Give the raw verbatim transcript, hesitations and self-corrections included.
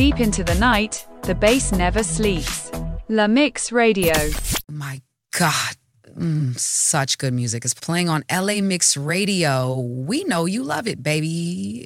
Deep into the night, the bass never sleeps. La Mix Radio. My God, mm, such good music is playing on L A Mix Radio. We know you love it, baby.